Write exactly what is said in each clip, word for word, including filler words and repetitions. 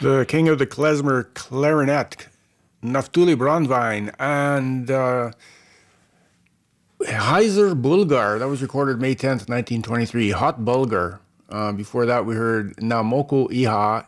The king of the klezmer clarinet, Naftuli Brandwein, and uh, Heiser Bulgar. That was recorded May tenth, nineteen twenty-three. Hot Bulgar. Uh, before that, we heard Namoko Iha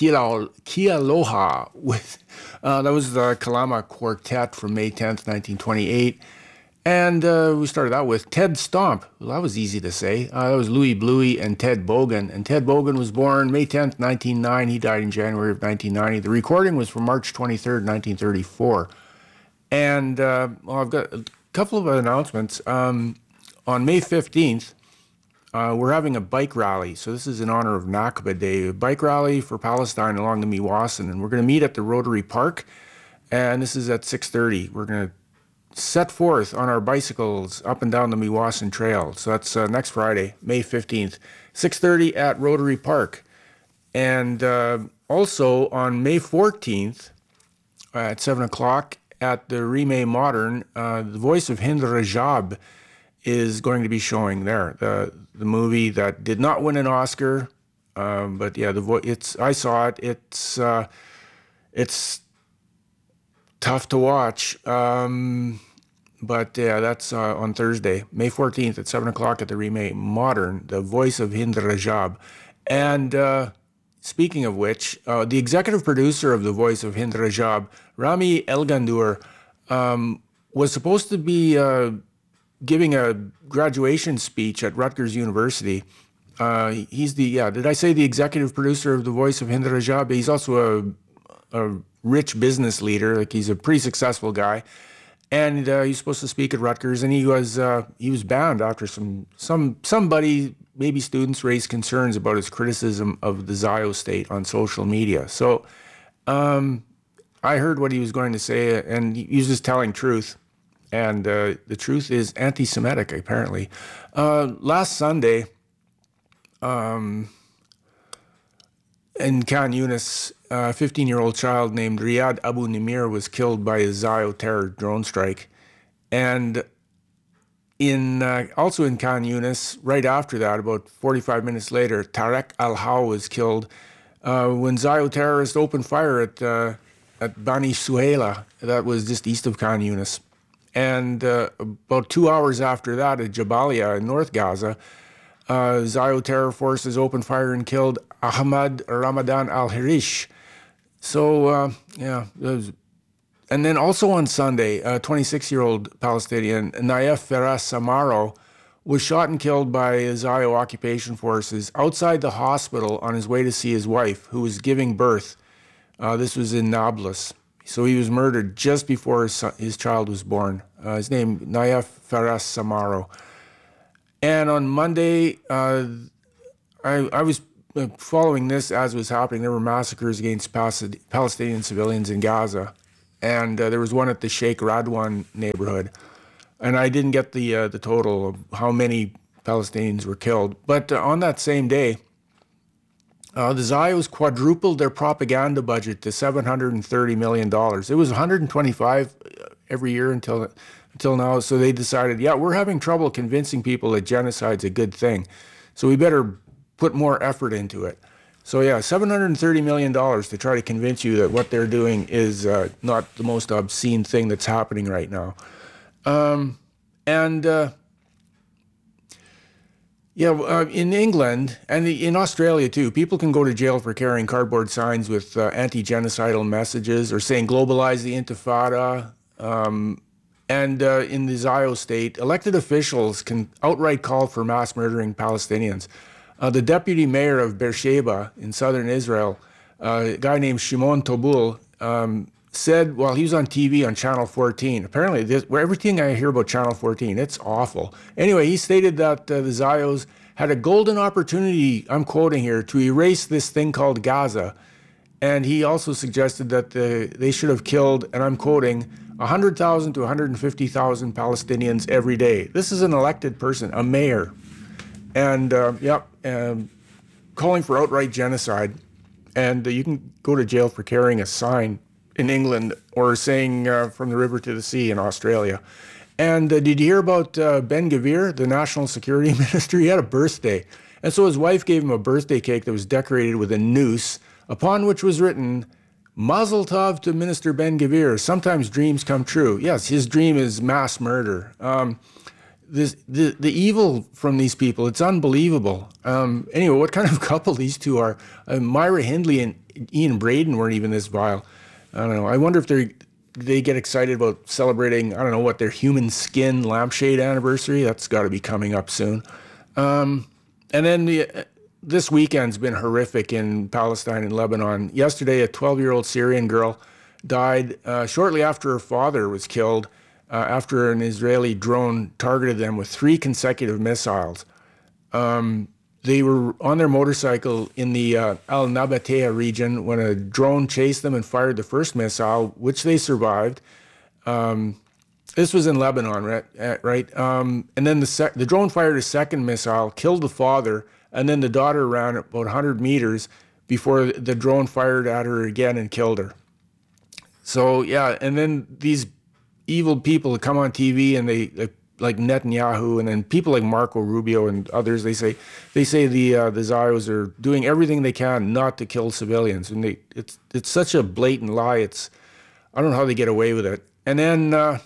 Kialoha with uh, that was the Kalama Quartet from May tenth, nineteen twenty-eight. And uh, we started out with Ted Stomp. Well, that was easy to say. Uh, that was Louis Bluey and Ted Bogan. And Ted Bogan was born May tenth, nineteen oh nine. He died in January of nineteen ninety. The recording was from March twenty-third, nineteen thirty-four. And uh, well, I've got a couple of announcements. Um, on May fifteenth, uh, we're having a bike rally. So this is in honor of Nakba Day, a bike rally for Palestine along the Meewasin. And we're going to meet at the Rotary Park. And this is at six thirty. We're going to set forth on our bicycles up and down the Meewasin Trail. So that's uh, next Friday, May fifteenth, six thirty at Rotary Park. And uh, also on May fourteenth uh, at seven o'clock at the Remay Modern, uh, the voice of Hind Rajab is going to be showing there. The the movie that did not win an Oscar, um, but yeah, the vo- it's I saw it. It's uh, it's tough to watch. Um, but yeah, that's uh, on Thursday, May fourteenth at seven o'clock at the Remay Modern, the voice of Hind Rajab. And uh, speaking of which, uh, the executive producer of the voice of Hind Rajab, Rami Elgandur, um, was supposed to be uh, giving a graduation speech at Rutgers University. Uh, he's the, yeah, did I say the executive producer of the voice of Hind Rajab? He's also a, a rich business leader. Like, he's a pretty successful guy. And uh, he's supposed to speak at Rutgers, and he was uh, he was banned after some some somebody, maybe students, raised concerns about his criticism of the Zio state on social media. So um, I heard what he was going to say, and he was just telling truth. And uh, the truth is anti-Semitic, apparently. Uh, last Sunday, um, in Khan Yunis, a fifteen-year-old child named Riyad Abu Nimir was killed by a Zio terror drone strike. And in uh, also in Khan Yunis, right after that, about forty-five minutes later, Tarek Al-Haw was killed uh, when Zio terrorists opened fire at uh, at Bani Suhaila. That was just east of Khan Yunis. And uh, about two hours after that, at Jabalia in North Gaza, uh, Zio terror forces opened fire and killed Ahmad Ramadan al-Harish. So, uh, yeah. Was, and then also on Sunday, a twenty-six-year-old Palestinian, Naif Feras Samaro, was shot and killed by Zio occupation forces outside the hospital on his way to see his wife, who was giving birth. Uh, this was in Nablus. So he was murdered just before his, son, his child was born. Uh, his name, Naif Feras Samaro. And on Monday, uh, I, I was following this as it was happening. There were massacres against Palestinian civilians in Gaza. And uh, there was one at the Sheikh Radwan neighborhood. And I didn't get the uh, the total of how many Palestinians were killed. But uh, on that same day, uh, the Zios quadrupled their propaganda budget to seven hundred thirty million dollars. It was one hundred twenty-five every year until until now. So they decided, yeah, we're having trouble convincing people that genocide's a good thing. So we better put more effort into it. So yeah, seven hundred thirty million dollars to try to convince you that what they're doing is uh, not the most obscene thing that's happening right now. Um, and uh, yeah, uh, in England and in Australia too, people can go to jail for carrying cardboard signs with uh, anti-genocidal messages or saying globalize the Intifada. Um, and uh, in the Zio state, elected officials can outright call for mass murdering Palestinians. Uh, the deputy mayor of Beersheba in southern Israel, uh, a guy named Shimon Tobul, um, said while he was on T V on Channel fourteen, apparently this, where everything I hear about Channel fourteen, it's awful. Anyway, he stated that uh, the Zios had a golden opportunity, I'm quoting here, to erase this thing called Gaza. And he also suggested that the, they should have killed, and I'm quoting, one hundred thousand to one hundred fifty thousand Palestinians every day. This is an elected person, a mayor. And, uh, yep, um, calling for outright genocide. And uh, you can go to jail for carrying a sign in England or saying uh, from the river to the sea in Australia. And uh, did you hear about uh, Ben Gvir, the national security minister? He had a birthday. And so his wife gave him a birthday cake that was decorated with a noose, upon which was written, Mazel Tov to Minister Ben-Gvir. Sometimes dreams come true. Yes, his dream is mass murder. Um, this, the, the evil from these people, it's unbelievable. Um, anyway, what kind of couple these two are? Uh, Myra Hindley and Ian Braden weren't even this vile. I don't know. I wonder if they they get excited about celebrating, I don't know, what, their human skin lampshade anniversary. That's got to be coming up soon. Um, and then the, uh, this weekend's been horrific in Palestine and Lebanon. Yesterday, a twelve-year-old Syrian girl died uh, shortly after her father was killed uh, after an Israeli drone targeted them with three consecutive missiles. Um, They were on their motorcycle in the uh, Al Nabatea region when a drone chased them and fired the first missile, which they survived. Um, this was in Lebanon, right? right? Um, and then the sec- the drone fired a second missile, killed the father, and then the daughter ran about one hundred meters before the drone fired at her again and killed her. So, yeah, and then these evil people come on T V and they... they like Netanyahu, and then people like Marco Rubio and others, they say they say the uh, the Zios are doing everything they can not to kill civilians, and they it's it's such a blatant lie. It's I don't know how they get away with it. And then uh,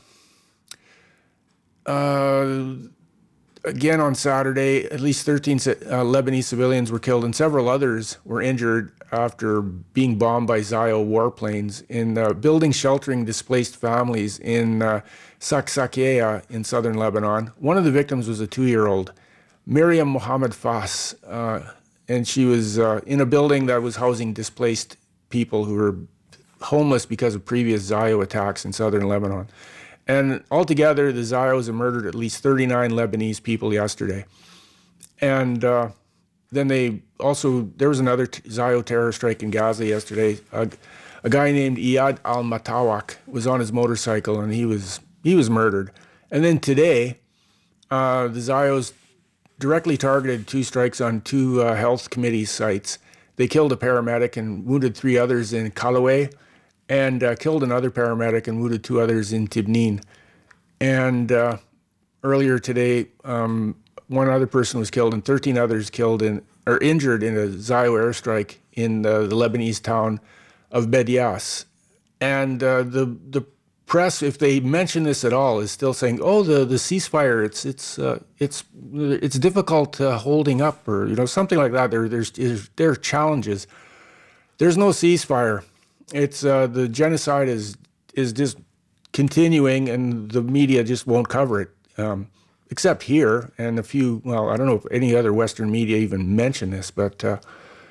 uh, again on Saturday, at least thirteen uh, Lebanese civilians were killed, and several others were injured after being bombed by Zio warplanes in uh, buildings sheltering displaced families in uh, Saksakea in southern Lebanon. One of the victims was a two-year-old, Miriam Mohammed Fass, uh, and she was uh, in a building that was housing displaced people who were homeless because of previous Zio attacks in southern Lebanon. And altogether, the Zios have murdered at least thirty-nine Lebanese people yesterday. And uh, then they also, there was another t- Zio terror strike in Gaza yesterday. Uh, a guy named Iyad al-Matawak was on his motorcycle and he was he was murdered. And then today, uh, the Zios directly targeted two strikes on two uh, health committee sites. They killed a paramedic and wounded three others in Kalaway, and uh, killed another paramedic and wounded two others in Tibnin. And uh, earlier today, um, one other person was killed and thirteen others killed in or injured in a Zio airstrike in uh, the Lebanese town of Bedias. And uh, the the press, if they mention this at all, is still saying, "Oh, the, the ceasefire, it's it's uh, it's it's difficult uh, holding up," or you know something like that. There there's there are challenges. There's no ceasefire. It's uh, the genocide is is just continuing, and the media just won't cover it. Um, except here and a few, well, I don't know if any other Western media even mention this, but uh,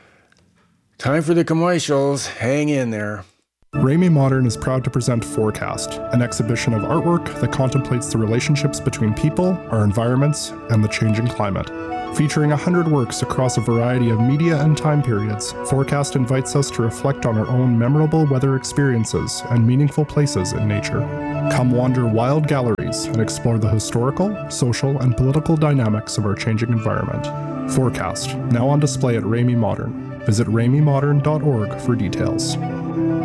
time for the commercials. Hang in there. Rémy Modern is proud to present Forecast, an exhibition of artwork that contemplates the relationships between people, our environments, and the changing climate. Featuring one hundred works across a variety of media and time periods, Forecast invites us to reflect on our own memorable weather experiences and meaningful places in nature. Come wander wild galleries and explore the historical, social, and political dynamics of our changing environment. Forecast, now on display at Rémy Modern. Visit rémy modern dot org for details.